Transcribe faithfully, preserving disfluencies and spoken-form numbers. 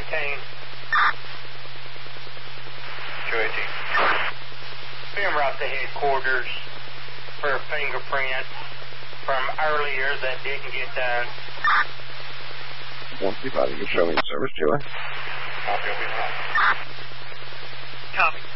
eighteen. two eighteen. Been right to headquarters for a fingerprint from earlier that didn't get done. one fifty-five, you can show me the service, Joey. Copy.